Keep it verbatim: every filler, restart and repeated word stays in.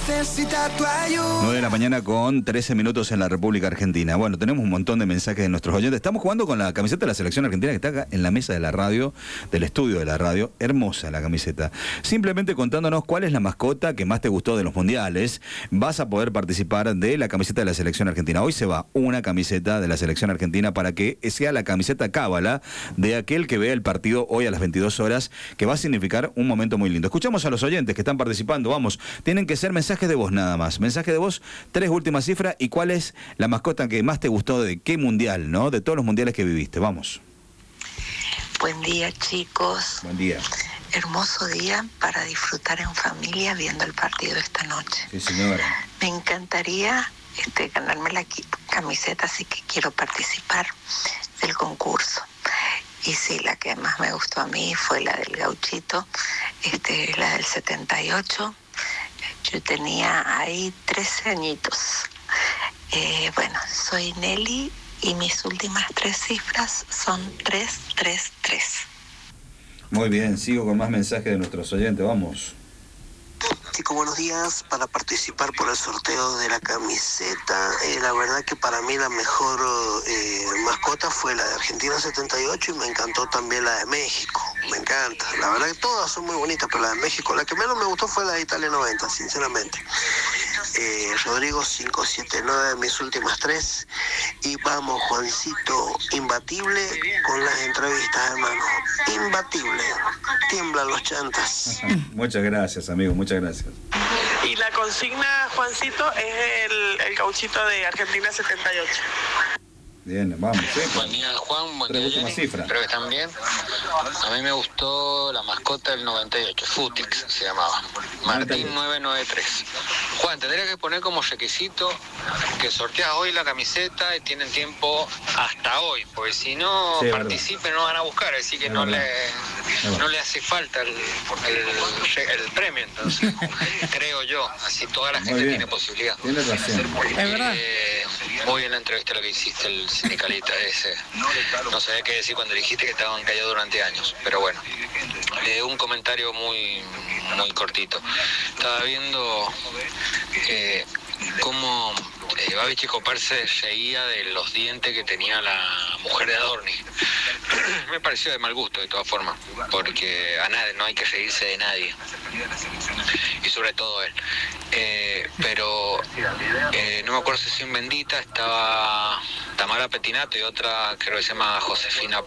nueve de la mañana con trece minutos en la República Argentina. Bueno, tenemos un montón de mensajes de nuestros oyentes. Estamos jugando con la camiseta de la selección argentina que está acá en la mesa de la radio, del estudio de la radio. Hermosa la camiseta. Simplemente contándonos cuál es la mascota que más te gustó de los mundiales, vas a poder participar de la camiseta de la selección argentina. Hoy se va una camiseta de la selección argentina para que sea la camiseta cábala de aquel que vea el partido hoy a las veintidós horas, que va a significar un momento muy lindo. Escuchamos a los oyentes que están participando. Vamos, tienen que ser mensajes de voz nada más. Mensaje de voz, tres últimas cifras y cuál es la mascota que más te gustó de qué mundial, ¿no? De todos los mundiales que viviste. Vamos. Buen día, chicos. Buen día. Hermoso día para disfrutar en familia viendo el partido esta noche. Sí, señora. Me encantaría este, ganarme la camiseta, así que quiero participar del concurso. Y sí, la que más me gustó a mí fue la del gauchito, este, la del setenta y ocho. Yo tenía ahí trece añitos. Eh, bueno, soy Nelly y mis últimas tres cifras son tres tres tres. Muy bien, sigo con más mensajes de nuestros oyentes, vamos. Chicos, buenos días. Para participar por el sorteo de la camiseta, eh, la verdad que para mí la mejor eh, mascota fue la de Argentina setenta y ocho y me encantó también la de México. Me encanta. La verdad que todas son muy bonitas, pero la de México, la que menos me gustó fue la de Italia noventa, sinceramente. Eh, Rodrigo cinco siete nueve, mis últimas tres. Y vamos, Juancito, imbatible con las entrevistas, hermano. Imbatible. Tiemblan los chantas. Muchas gracias, amigo, muchas gracias. Y la consigna, Juancito, es el, el gauchito de Argentina setenta y ocho. Bien, vamos. ¿Sí? Buen día, Juan. Buen Tres día, últimas Jenny. cifras. Espero que están bien. A mí me gustó la mascota del noventa y ocho, Futix se llamaba. Martín nueve nueve tres. Juan, tendría que poner como requisito que sorteas hoy la camiseta y tienen tiempo hasta hoy, porque si no sí, participen no van a buscar, así que no le, no le hace falta el, el, el premio, entonces creo yo, así toda la gente tiene posibilidad. Tienes razón. Es verdad. Eh, muy bien la entrevista lo que hiciste, el sindicalista ese. No sabía qué decir cuando dijiste que estaban callados durante años, pero bueno, eh, un comentario muy, muy cortito. Estaba viendo eh, cómo eh, Babi Checopar se reía de los dientes que tenía la mujer de Adorni. Me pareció de mal gusto de todas formas, porque a nadie, no hay que reírse de nadie, y sobre todo él. Eh, pero eh, no me acuerdo si en Bendita estaba Tamara Petinato y otra creo que se llama Josefina